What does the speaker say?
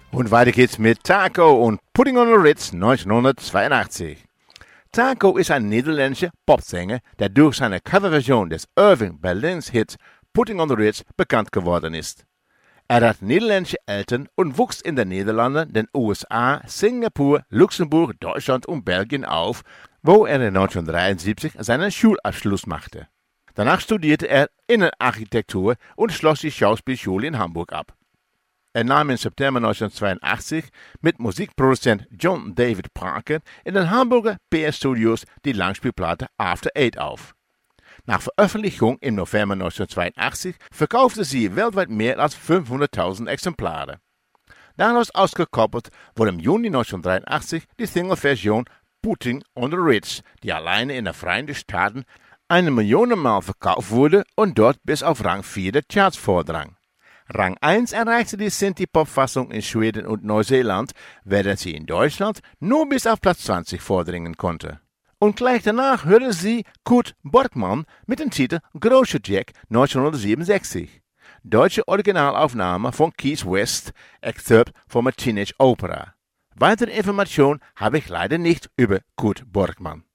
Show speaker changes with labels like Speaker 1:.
Speaker 1: Und weiter geht's mit Taco und Putting on the Ritz 1982. Taco ist ein niederländischer Popsänger, der durch seine Coverversion des Irving Berlins Hits Putting on the Ritz bekannt geworden ist. Er hat niederländische Eltern und wuchs in den Niederlanden, den USA, Singapur, Luxemburg, Deutschland und Belgien auf, wo er in 1973 seinen Schulabschluss machte. Danach studierte er Innenarchitektur und schloss die Schauspielschule in Hamburg ab. Er nahm im September 1982 mit Musikproduzent John David Parker in den Hamburger PS Studios die Langspielplatte After Eight auf. Nach Veröffentlichung im November 1982 verkaufte sie weltweit mehr als 500.000 Exemplare. Daraus ausgekoppelt wurde im Juni 1983 die Single-Version Putting on the Ritz, die alleine in den Vereinigten Staaten 1 Million Mal verkauft wurde und dort bis auf Rang 4 der Charts vordrang. Rang 1 erreichte die Synthie-Pop-Fassung in Schweden und Neuseeland, während sie in Deutschland nur bis auf Platz 20 vordringen konnte. Und gleich danach hörte sie Kurt Borkmann mit dem Titel Großer Jack 1967. Deutsche Originalaufnahme von Keith West, Excerpt from a Teenage Opera. Weitere Informationen habe ich leider nicht über Kurt Borkmann.